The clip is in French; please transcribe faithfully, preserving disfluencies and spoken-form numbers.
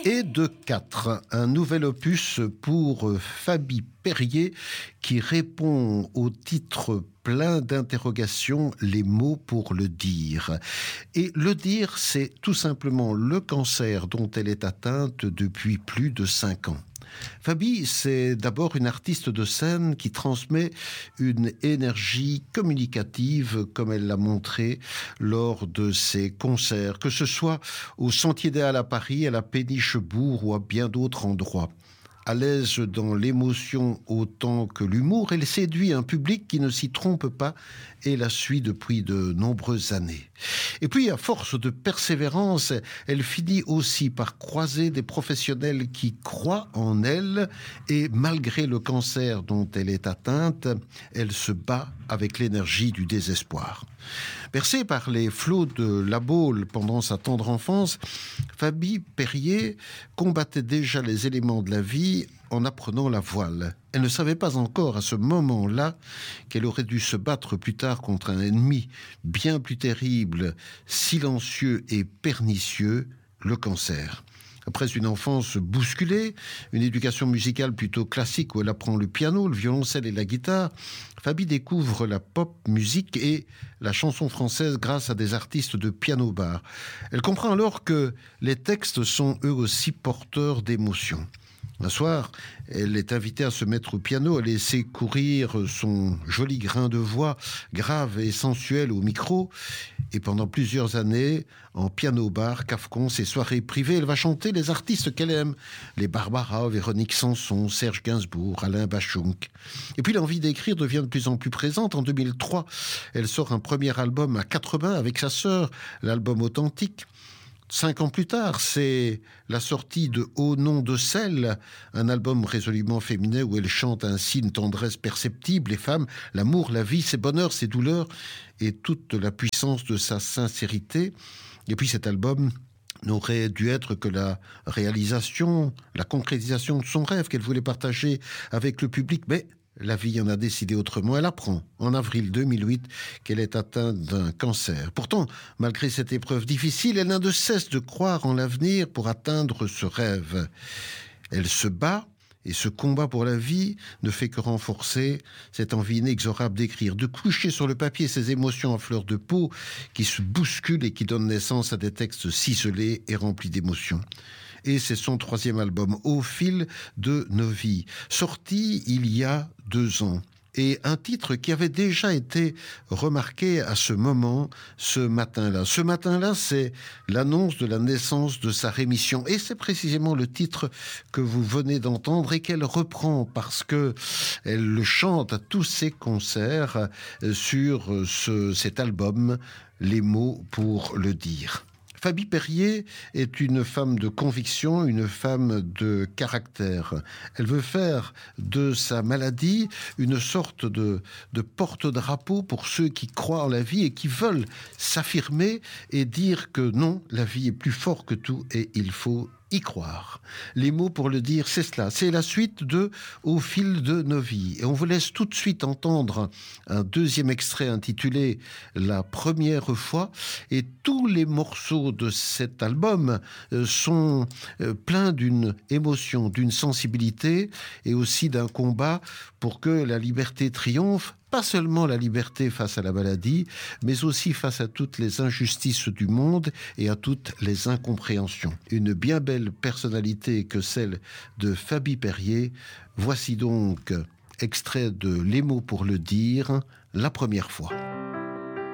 et de quatre, un nouvel opus pour Fabie Perrier qui répond au titre plein d'interrogations, les mots pour le dire. Et le dire, c'est tout simplement le cancer dont elle est atteinte depuis plus de cinq ans. Fabie, c'est d'abord une artiste de scène qui transmet une énergie communicative comme elle l'a montré lors de ses concerts, que ce soit au Sentier des Halles à Paris, à la Péniche Bourg ou à bien d'autres endroits. À l'aise dans l'émotion autant que l'humour, elle séduit un public qui ne s'y trompe pas et la suit depuis de nombreuses années. Et puis, à force de persévérance, elle finit aussi par croiser des professionnels qui croient en elle et malgré le cancer dont elle est atteinte, elle se bat avec l'énergie du désespoir. Bercée par les flots de la Baule pendant sa tendre enfance, Fabie Perrier combattait déjà les éléments de la vie en apprenant la voile. Elle ne savait pas encore à ce moment-là qu'elle aurait dû se battre plus tard contre un ennemi bien plus terrible, silencieux et pernicieux, le cancer. Après une enfance bousculée, une éducation musicale plutôt classique où elle apprend le piano, le violoncelle et la guitare, Fabie découvre la pop musique et la chanson française grâce à des artistes de piano-bar. Elle comprend alors que les textes sont eux aussi porteurs d'émotions. Un soir, elle est invitée à se mettre au piano, à laisser courir son joli grain de voix grave et sensuel au micro. Et pendant plusieurs années, en piano-bar, Cafcon, ses soirées privées, elle va chanter les artistes qu'elle aime. Les Barbara, Véronique Sanson, Serge Gainsbourg, Alain Bachung. Et puis l'envie d'écrire devient de plus en plus présente. En deux mille trois, elle sort un premier album à quatre mains avec sa sœur, l'album Authentique. Cinq ans plus tard, c'est la sortie de Au nom de sel, un album résolument féminin où elle chante ainsi une tendresse perceptible, les femmes, l'amour, la vie, ses bonheurs, ses douleurs et toute la puissance de sa sincérité. Et puis cet album n'aurait dû être que la réalisation, la concrétisation de son rêve qu'elle voulait partager avec le public, mais la vie en a décidé autrement. Elle apprend en avril deux mille huit qu'elle est atteinte d'un cancer. Pourtant, malgré cette épreuve difficile, elle n'a de cesse de croire en l'avenir pour atteindre ce rêve. Elle se bat et ce combat pour la vie ne fait que renforcer cette envie inexorable d'écrire, de coucher sur le papier ses émotions à fleur de peau qui se bousculent et qui donnent naissance à des textes ciselés et remplis d'émotions. Et c'est son troisième album, Au fil de nos vies, sorti il y a deux ans. Et un titre qui avait déjà été remarqué à ce moment, ce matin-là. Ce matin-là, c'est l'annonce de la naissance de sa rémission. Et c'est précisément le titre que vous venez d'entendre et qu'elle reprend parce que elle le chante à tous ses concerts sur ce, cet album, Les mots pour le dire. Fabie Perrier est une femme de conviction, une femme de caractère. Elle veut faire de sa maladie une sorte de, de porte-drapeau pour ceux qui croient en la vie et qui veulent s'affirmer et dire que non, la vie est plus fort que tout et il faut y croire. Les mots pour le dire, c'est cela. C'est la suite de Au fil de nos vies. Et on vous laisse tout de suite entendre un deuxième extrait intitulé La première fois. Et tous les morceaux de cet album sont pleins d'une émotion, d'une sensibilité et aussi d'un combat pour que la liberté triomphe. Pas seulement la liberté face à la maladie, mais aussi face à toutes les injustices du monde et à toutes les incompréhensions. Une bien belle personnalité que celle de Fabie Perrier. Voici donc extrait de Les mots pour le dire, la première fois.